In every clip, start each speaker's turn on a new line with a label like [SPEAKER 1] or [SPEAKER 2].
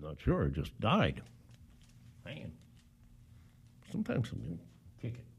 [SPEAKER 1] Not sure. It just died. Man. Sometimes I'm going to kick it.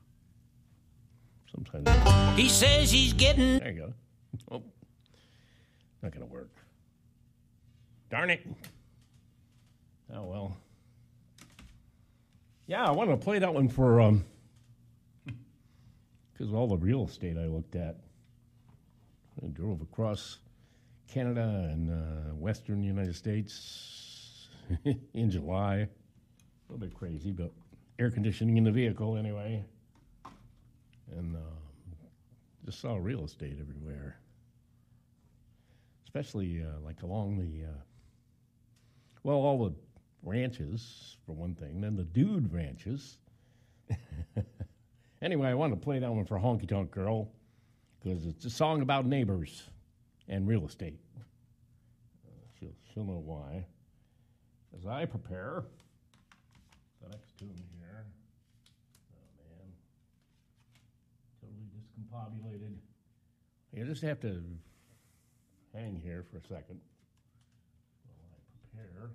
[SPEAKER 1] Sometimes.
[SPEAKER 2] He says he's getting.
[SPEAKER 1] There you go. Oh. Not going to work. Darn it. Oh, well. Yeah, I want to play that one for, because of all the real estate I looked at. I drove across Canada and western United States in July. A little bit crazy, but air conditioning in the vehicle anyway. And just saw real estate everywhere. Especially like along the, all the ranches, for one thing, then the dude ranches. Anyway, I wanted to play that one for Honky Tonk Girl because it's a song about neighbors and real estate. She'll know why. As I prepare the next tune here. Oh, man. Totally discombobulated. You just have to hang here for a second while I prepare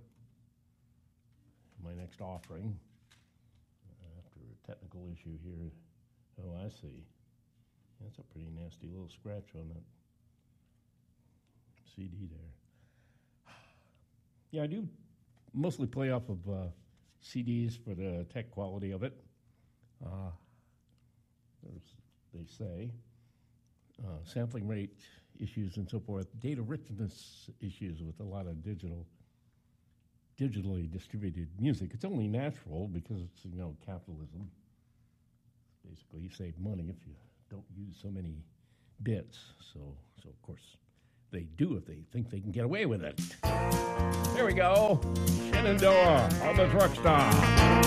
[SPEAKER 1] my next offering. After a technical issue here. Oh, I see. That's a pretty nasty little scratch on that CD there. Yeah, I do mostly play off of CDs for the tech quality of it. They say sampling rate issues and so forth, data richness issues with a lot of digitally distributed music. It's only natural because it's, capitalism. Basically, you save money if you don't use so many bits. So of course, they do if they think they can get away with it. Here we go. Shenandoah on the Truck Stop.